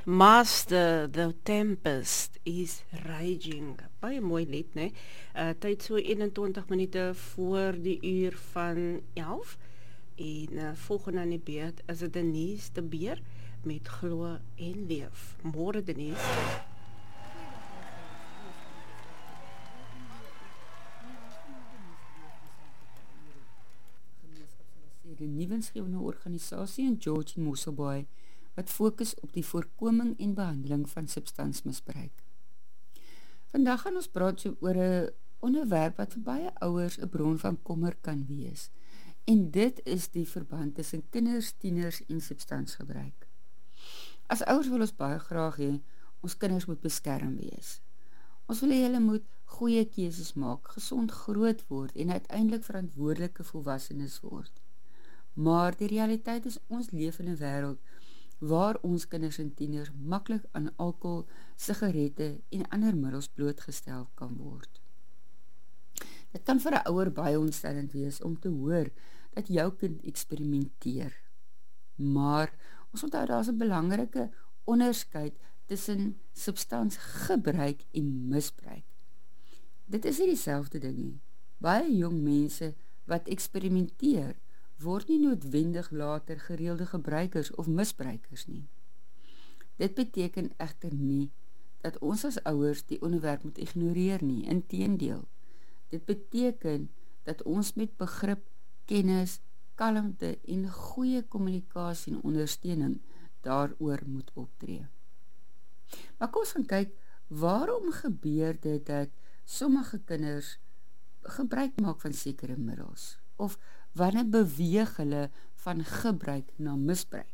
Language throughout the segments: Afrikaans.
Master, the tempest is raging. Baie mooi lied, né? Tyd so 21 minute voor die uur van 11. En volgende aan die beurt is dit Denise de Beer met Glo en Leef. Môre Denise. Die nuwensgewende organisasie in George en Mosselbaai wat fokus op die voorkoming en behandeling van substansmisbruik. Vandag gaan ons praat oor 'n onderwerp wat vir baie ouers 'n bron van kommer kan wees. En dit is die verband tussen kinders, tieners en substansgebruik. As ouers wil ons baie graag hê ons kinders moet beskerm wees. Ons wil hê hulle moet goeie keuses maak, gesond groot word en uiteindelik verantwoordelike volwassenes word. Maar die realiteit is ons leef in 'n wêreld waar ons kinders en tieners maklik aan alkohol, sigarette en ander middels blootgestel kan word. Dit kan vir 'n ouer baie ontstellend wees om te hoor dat jou kind eksperimenteer. Maar ons onthou daar is 'n belangrike onderskeid tussen substansgebruik en misbruik. Dit is nie dieselfde ding nie. Baie jong mense wat eksperimenteer word nie noodwendig later gereelde gebruikers of misbruikers nie. Dit beteken egter nie dat ons as ouers die onderwerp moet ignoreer nie, inteendeel. Dit beteken dat ons met begrip, kennis, kalmte en goeie kommunikasie en ondersteuning daaroor moet optree. Maar kom ons gaan kyk, waarom gebeur dit dat sommige kinders gebruik maak van sekere middels? Of wanneer beweeg hulle van gebruik na misbruik?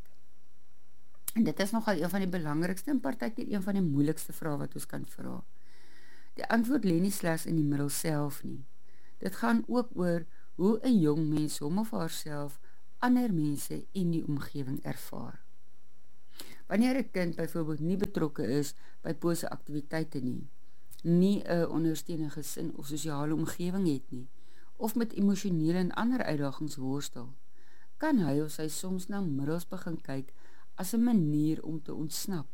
En dit is nogal een van die belangrikste en partykeer een van die moeilikste vrae wat ons kan vra. Die antwoord lê nie slegs in die middel self nie. Dit gaan ook oor hoe 'n jong mens hom of haarself, ander mense en die omgewing ervaar. Wanneer 'n kind byvoorbeeld nie betrokke is by bose aktiwiteite nie 'n ondersteunende gesin of sosiale omgewing het nie, of met emosionele en ander uitdagings worstel, kan hy of sy soms na middels begin kyk as 'n manier om te ontsnap.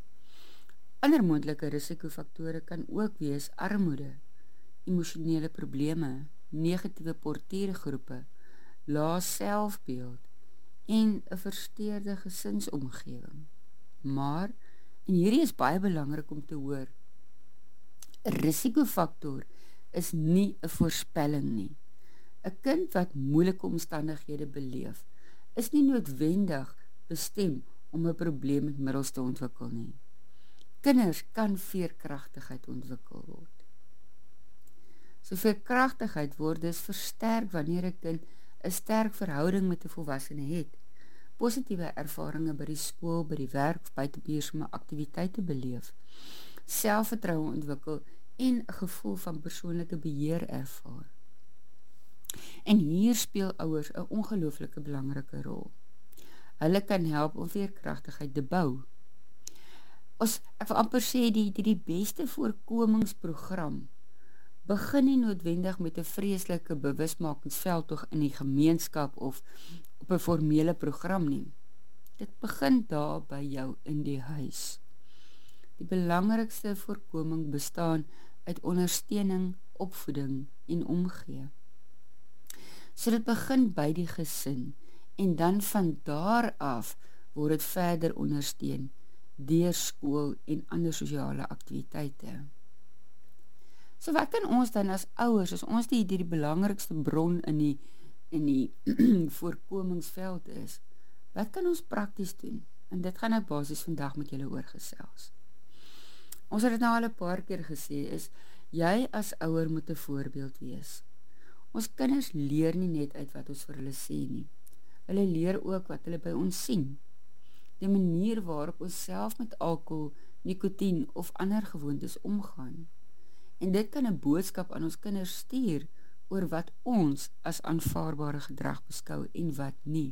Ander moontlike risikofaktore kan ook wees armoede, emosionele probleme, negatiewe portiergroepe, lae selfbeeld en 'n versteurde gesinsomgewing. Maar, en hierdie is baie belangrik om te hoor, 'n risikofaktor is nie 'n voorspelling nie. 'n Kind wat moeilike omstandighede beleef, is nie noodwendig bestem om 'n probleem met middels te ontwikkel nie. Kinders kan veerkragtigheid ontwikkel word. So veerkragtigheid word dus versterk wanneer 'n kind 'n sterk verhouding met 'n volwassene het, positiewe ervarings by die skool, by die werk of buite behuisame aktiwiteite beleef, selfvertroue ontwikkel en 'n gevoel van persoonlike beheer ervaar. En hier speel ouers 'n ongelooflike belangrike rol. Hulle kan help om veerkragtigheid te bou. Ek wil amper sê die beste voorkomingsprogram begin nie noodwendig met 'n vreeslike bewusmakingsveldtog in die gemeenskap of op 'n formele program nie. Dit begin daar by jou in die huis. Die belangrikste voorkoming bestaan uit ondersteuning, opvoeding en omgee. So dit begin by die gesin en dan van daar af word dit verder ondersteun deur skool en ander sosiale aktiwiteite. So wat kan ons dan as ouers, as ons die belangrikste bron in die voorkomingsveld is, wat kan ons prakties doen? En dit gaan ek basies vandag met julle oorgesels. Ons het dit nou al 'n paar keer gesê, is jy as ouer moet 'n voorbeeld wees. Ons kinders leer nie net uit wat ons vir hulle sê nie. Hulle leer ook wat hulle by ons sien. Die manier waarop ons self met alkohol, nikotien of ander gewoontes omgaan. En dit kan 'n boodskap aan ons kinders stuur oor wat ons as aanvaarbare gedrag beskou en wat nie.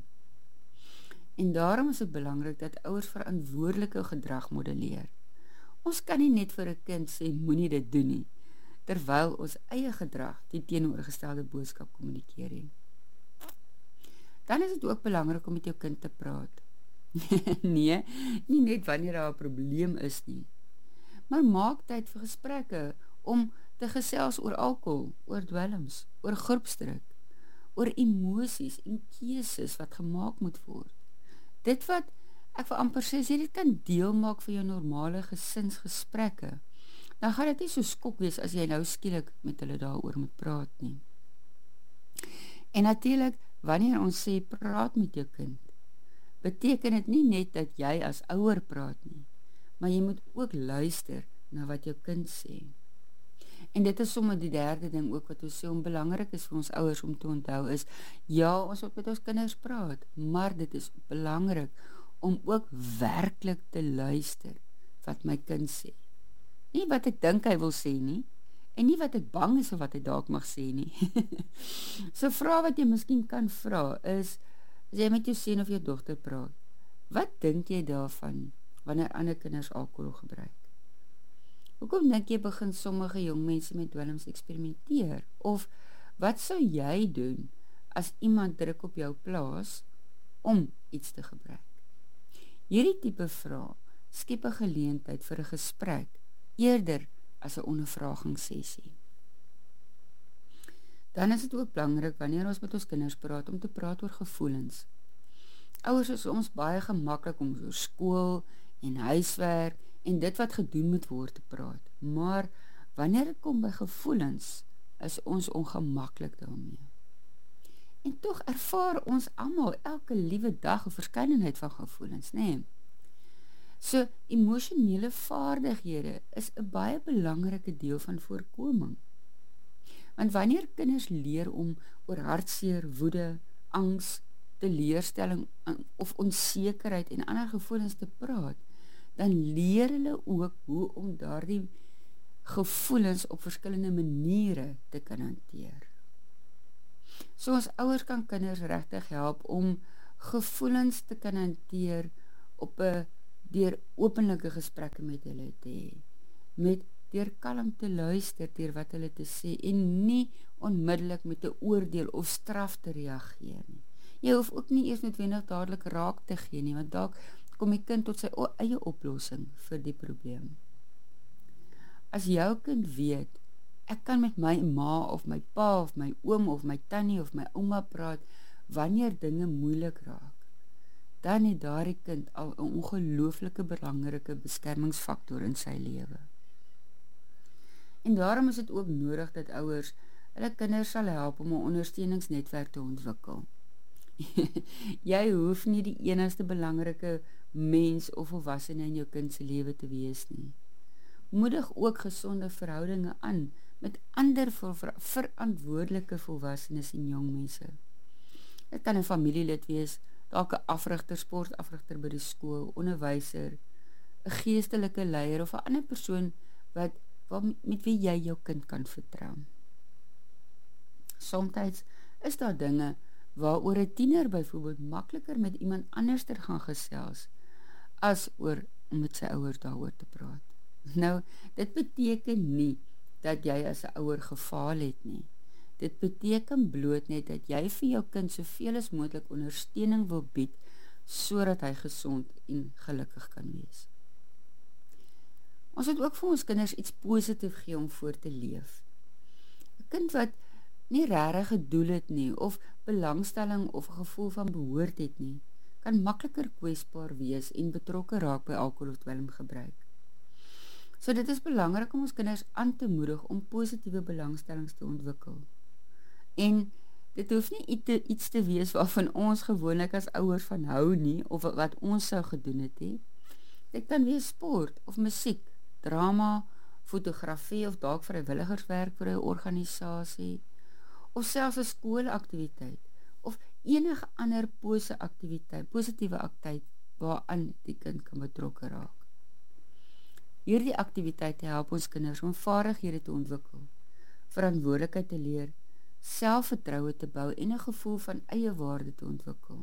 En daarom is dit belangrik dat ouers verantwoordelike gedrag modelleer. Ons kan nie net vir 'n kind sê moenie dit doen nie, terwyl ons eie gedrag die teenoorgestelde boodskap kommunikeer. Dan is dit ook belangrik om met jou kind te praat. Nee, nie net wanneer daar 'n probleem is nie. Maar maak tyd vir gesprekke om te gesels oor alkohol, oor dwelms, oor groepsdruk, oor emosies en keuses wat gemaak moet word. Dit wat ek vir amper sê, as jy dit kan deel maak vir jou normale gesinsgesprekke, dan gaan dit nie so skok wees as jy nou skielik met hulle daaroor moet praat nie. En natuurlik, wanneer ons sê praat met jou kind, beteken dit nie net dat jy as ouer praat nie, maar jy moet ook luister na wat jou kind sê. En dit is sommer die derde ding ook wat ons sê om belangrik is vir ons ouers om te onthou is, ja, ons moet met ons kinders praat, maar dit is belangrik om ook werklik te luister wat my kind sê. Nie wat ek dink hy wil sê nie, en nie wat ek bang is of wat hy dalk mag sê nie. So vraag wat jy miskien kan vra is, as jy met jou seun of jou dogter praat, wat dink jy daarvan wanneer ander kinders alkohol gebruik? Hoekom dink jy begin sommige jong mense met dwelms eksperimenteer? Of wat sou jy doen as iemand druk op jou plaas om iets te gebruik? Hierdie tipe vrae skep 'n geleentheid vir 'n gesprek eerder as 'n ondervragingssessie. Dan is dit ook belangrik wanneer ons met ons kinders praat om te praat oor gevoelens. Ouers is ons baie gemaklik om oor skool en huiswerk en dit wat gedoen moet word te praat. Maar wanneer dit kom by gevoelens, is ons ongemaklik daarmee. En tog ervaar ons almal elke liewe dag 'n verskeidenheid van gevoelens, nê? Nee? So, emosionele vaardighede is 'n baie belangrike deel van voorkoming. Want wanneer kinders leer om oor hartseer, woede, angs, teleurstelling of onsekerheid en ander gevoelens te praat, dan leer hulle ook hoe om daardie gevoelens op verskillende maniere te kan hanteer. So ons ouers kan kinders regtig help om gevoelens te kan hanteer op 'n deur openlike gesprekke met hulle te hê, deur kalm te luister deur wat hulle te sê en nie onmiddellik met 'n oordeel of straf te reageer nie. Jy hoef ook nie eers noodwendig dadelik raak te gee nie, want dalk kom die kind tot sy eie oplossing vir die probleem. As jou kind weet, ek kan met my ma of my pa of my oom of my tannie of my ouma praat wanneer dinge moeilik raak, dan het daardie kind al 'n ongelooflike belangrike beskermingsfaktor in sy lewe. En daarom is dit ook nodig dat ouers hulle kinders sal help om 'n ondersteuningsnetwerk te ontwikkel. Jy hoef nie die enigste belangrike mens of volwassene in jou kind se lewe te wees nie. Moedig ook gesonde verhoudinge aan met ander verantwoordelike volwassenes en jong mense. Dit kan 'n familielid wees, dalk 'n afrigter, sportafrigter by die skool, onderwyser, 'n geestelike leier of 'n ander persoon met wie jy jou kind kan vertrou. Somstyds is daar dinge waaroor 'n tiener byvoorbeeld makliker met iemand anderster gaan gesels as om met sy ouers daaroor te praat. Nou, dit beteken nie dat jy as 'n ouer gefaal het nie. Dit beteken bloot net dat jy vir jou kind soveel as moontlik ondersteuning wil bied sodat hy gesond en gelukkig kan wees. Ons moet ook vir ons kinders iets positief gee om voor te leef. 'n Kind wat nie regtig 'n doel het nie of belangstelling of 'n gevoel van behoort het nie, kan makliker kwesbaar wees en betrokke raak by alkohol of dwelmgebruik. So dit is belangrik om ons kinders aan te moedig om positiewe belangstellings te ontwikkel. En dit hoef nie iets te wees waarvan ons gewoonlik as ouers van hou nie, of wat ons sou gedoen het nie. Dit kan wees sport of musiek, drama, fotografie of dalk vrywilligerswerk vir 'n organisasie, of selfs 'n skoolaktiwiteit, of enige ander positiewe aktiwiteit waaraan die kind kan betrokke raak. Hierdie aktiwiteite help ons kinders om vaardighede te ontwikkel, verantwoordelikheid te leer, selfvertroue te bou en 'n gevoel van eie waarde te ontwikkel.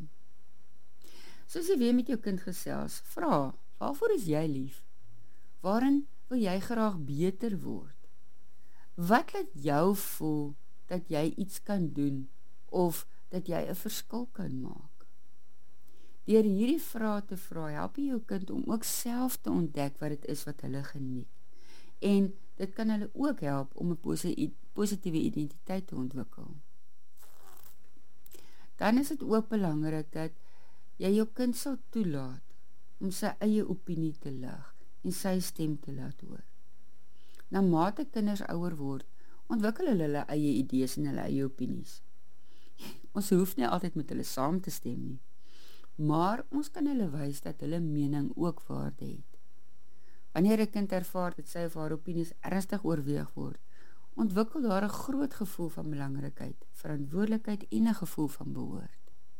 Soos jy weer met jou kind gesels, vra, waarvoor is jy lief? Waarin wil jy graag beter word? Wat laat jou voel dat jy iets kan doen of dat jy 'n verskil kan maak? Deur hierdie vrae te vra, help jy jou kind om ook self te ontdek wat dit is wat hulle geniet. En dit kan hulle ook help om 'n positiewe identiteit te ontwikkel. Dan is dit ook belangrik dat jy jou kind sal toelaat om sy eie opinie te lig en sy stem te laat hoor. Na mate kinders ouer word, ontwikkel hulle eie idees en hulle eie opinies. Ons hoef nie altyd met hulle saam te stem nie, maar ons kan hulle wys dat hulle mening ook waarde het. Wanneer 'n kind ervaar dat sy of haar opinies ernstig oorweeg word, ontwikkel daar 'n groot gevoel van belangrikheid, verantwoordelikheid en 'n gevoel van behoort.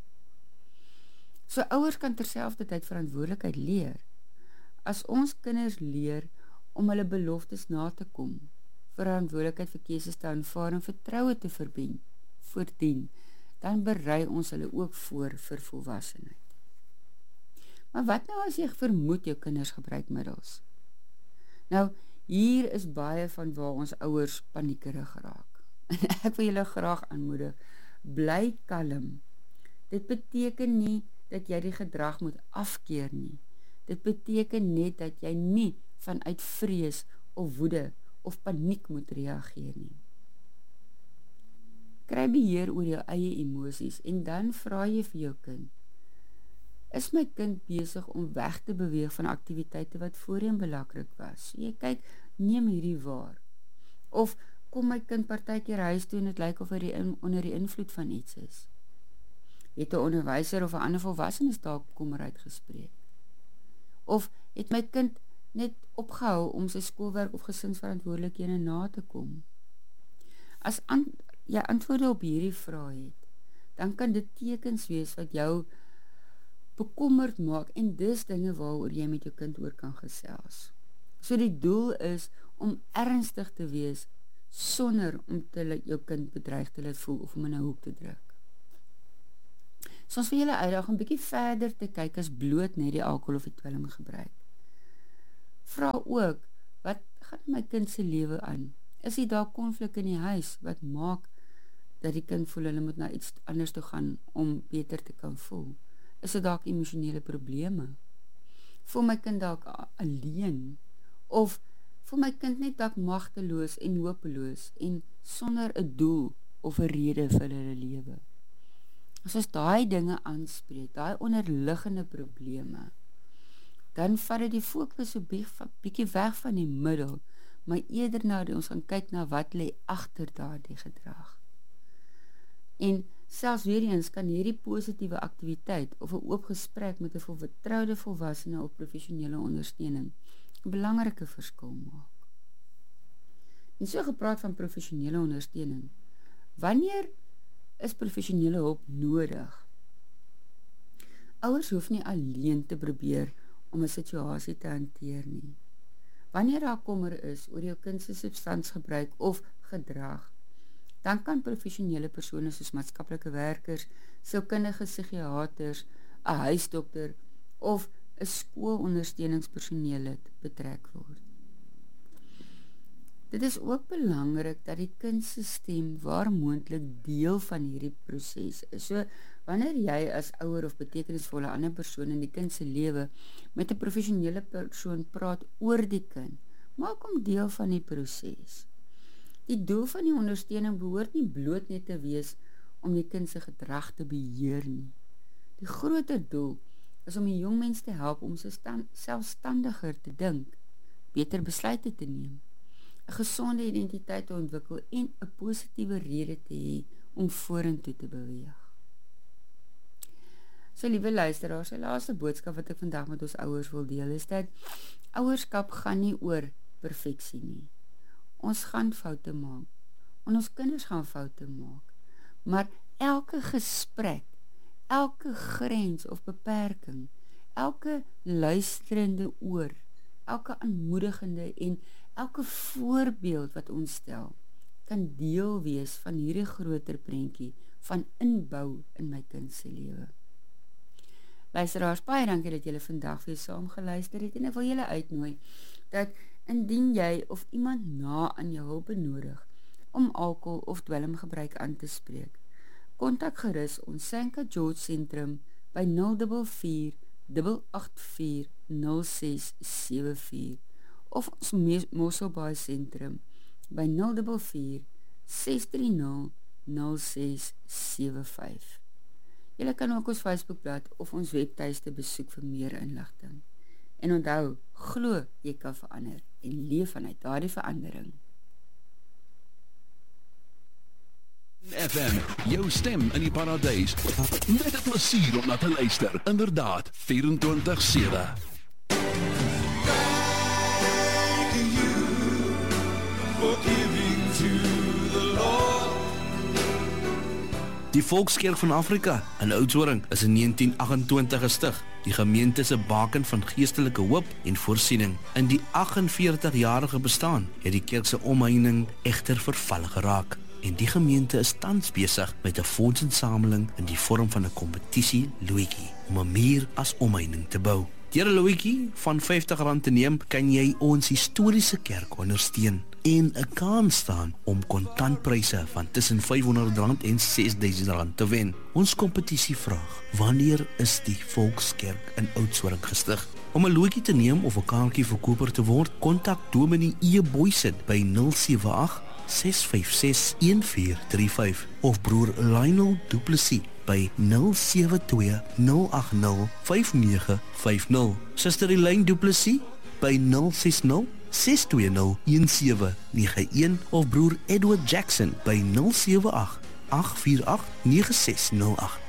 So ouers kan terselfdertyd verantwoordelikheid leer. As ons kinders leer om hulle beloftes na te kom, verantwoordelikheid vir keuses te aanvaar en vertroue te verdien, dan berei ons hulle ook voor vir volwassenheid. Maar wat nou as jy vermoed jou kinders gebruik middels? Nou, hier is baie van waar ons ouers paniekerig raak. En ek wil julle graag aanmoedig, bly kalm. Dit beteken nie dat jy die gedrag moet afkeer nie. Dit beteken net dat jy nie vanuit vrees of woede of paniek moet reageer nie. Kry beheer oor jou eie emosies en dan vra jy vir jou kind, is my kind besig om weg te beweeg van aktiwiteite wat voorheen belangrik was? Jy kyk, neem hierdie waar. Of kom my kind partykeer huis toe en dit lyk of hy onder die invloed van iets is? Het 'n onderwyser of 'n ander volwassene dalk kommer uitgespreek? Of het my kind net opgehou om sy skoolwerk of gesinsverantwoordelikhede na te kom? As jy antwoorde op hierdie vrae het, dan kan dit tekens wees wat jou bekommerd maak en dis dinge waaroor jy met jou kind oor kan gesels. So die doel is om ernstig te wees sonder om jou kind bedreig te laat voel of om in 'n hoek te druk. So ons wil julle uitdaag om 'n bietjie verder te kyk as bloot net die alkohol of die dwelm gebruik. Vra ook, wat gaan my kind se lewe aan? Is daar konflik in die huis wat maak dat die kind voel hulle moet na iets anders toe gaan om beter te kan voel? Is dit dalk emosionele probleme? Voel my kind dalk alleen? Of voel my kind net dalk magteloos en hopeloos en sonder 'n doel of 'n rede vir hulle lewe? As ons daai dinge aanspreek, daai onderliggende probleme, dan vat dit die fokus so bietjie weg van die middel, maar eerder na ons gaan kyk na wat lê agter daardie gedrag. En selfs weer eens kan hierdie positiewe aktiwiteit of 'n oop gesprek met 'n vertroude volwassene of professionele ondersteuning 'n belangrike verskil maak. En so gepraat van professionele ondersteuning, wanneer is professionele hulp nodig? Ouers hoef nie alleen te probeer om 'n situasie te hanteer nie. Wanneer daar kommer is oor jou kind se substansgebruik of gedrag, dan kan professionele persone soos maatskaplike werkers, sielkundige psigiaters, 'n huisdokter of 'n skoolondersteuningspersoneel betrek word. Dit is ook belangrik dat die kind se stem waar moontlik deel van hierdie proses is. So wanneer jy as ouer of betekenisvolle ander persoon in die kind se lewe met 'n professionele persoon praat oor die kind, maak hom deel van die proses. Die doel van die ondersteuning behoort nie bloot net te wees om die kind se gedrag te beheer nie. Die groter doel is om die jong mens te help om selfstandiger te dink, beter besluite te neem, 'n gesonde identiteit te ontwikkel en 'n positiewe rede te hê om vorentoe te beweeg. So liewe luisteraars, die laaste boodskap wat ek vandag met ons ouers wil deel is dat ouerskap gaan nie oor perfeksie nie. Ons gaan foute maak. En ons kinders gaan foute maak. Maar elke gesprek, elke grens of beperking, elke luisterende oor, elke aanmoedigende en elke voorbeeld wat ons stel, kan deel wees van hierdie groter prentjie van inbou in my kind se lewe. Luisteraars, baie dankie dat julle vandag weer saam geluister het en ek wil julle uitnooi dat indien jy of iemand na aan jou hulp benodig om alkohol of dwelmgebruik aan te spreek, kontak gerus ons St. George Sentrum by 044 884 0674 of ons Mosselbaai sentrum by 044 630 0675. Julle kan ook ons Facebookblad of ons webtuiste besoek vir meer inligting. En onthou, glo jy kan verander en leef vanuit daardie verandering. FM, jou stem in die paradijs. Met het plesier om na te luister. Inderdaad, 24/7. Die Volkskerk van Afrika in Oudtshoorn is in 1928 gestig. Die gemeente is 'n baken van geestelike hoop en voorsiening. In die 48-jarige bestaan het die kerk se omheining egter verval geraak. En die gemeente is tans besig met 'n fondsinsameling in die vorm van 'n kompetisie loetjie om 'n muur as omheining te bou. Deur 'n loetjie van R50 te neem, kan jy ons historiese kerk ondersteun en 'n kans staan om kontantpryse van tussen R500 en R6000 te wen. Ons kompetisie vraag: wanneer is die Volkskerk in Oudtshoorn gestig? Om 'n loetjie te neem of 'n kaartjie verkoper te word, kontak Dominee E. Boysen by 078 656-1435 of broer Lionel Du Plessis by 072-080-5950. Suster Elaine Du Plessis by 060-620-1791 of broer Edward Jackson by 078-848-9608.